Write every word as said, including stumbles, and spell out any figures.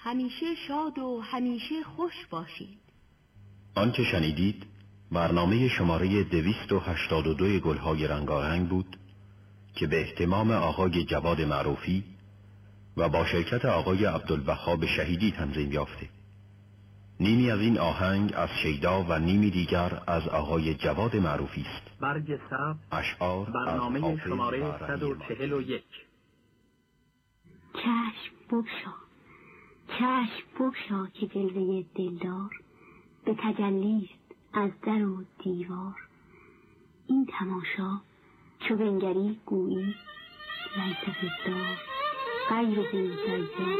همیشه شاد و همیشه خوش باشید. آنچه شنیدید برنامه شماره دویست و هشتاد و دو گلهای رنگارنگ بود که به اهتمام آقای جواد معروفی و با شرکت آقای عبدالوهاب شهیدی تنظیم یافته. نیمی از این آهنگ از شیدا و نیمی دیگر از آقای جواد معروفی است. برگ سبز، اشعار برنامه شماره صد و چهل و یک. چشم بگشا، چشم بگشا که جلوه دلدار به تجلیست از در و دیوار. این تماشا چو بنگری گویی لیس بالدار غیر ذی الهیجا.